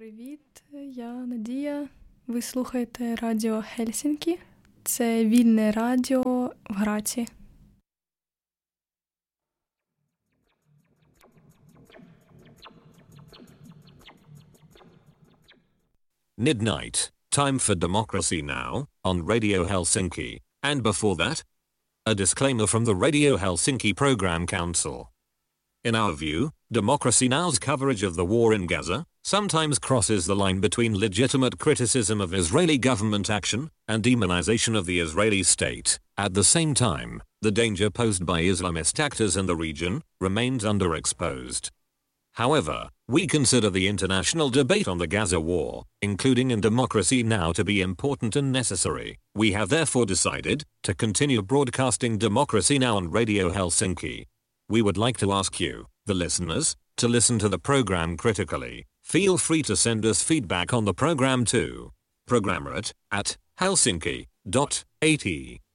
Привіт, я Надія. Ви слухаєте Радіо Хельсінкі. Це вільне радіо в Граці. Midnight, time for Democracy Now! On Radio Helsinki, and before that, a disclaimer from the Radio Helsinki Program Council. In our view, Democracy Now!'s coverage of the war in Gaza sometimes crosses the line between legitimate criticism of Israeli government action and demonization of the Israeli state. At the same time, the danger posed by Islamist actors in the region remains underexposed. However, we consider the international debate on the Gaza war, including in Democracy Now!, to be important and necessary. We have therefore decided to continue broadcasting Democracy Now! On Radio Helsinki. We would like to ask you, the listeners, to listen to the program critically. Feel free to send us feedback on the program to programmerit@helsinki.at.